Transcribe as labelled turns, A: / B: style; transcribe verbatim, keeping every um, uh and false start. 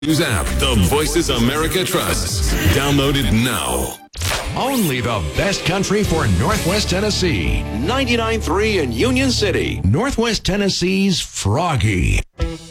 A: News app, the Voices America Trust. Download it now.
B: Only the best country for Northwest Tennessee.
C: ninety-nine point three in Union City.
B: Northwest Tennessee's Froggy.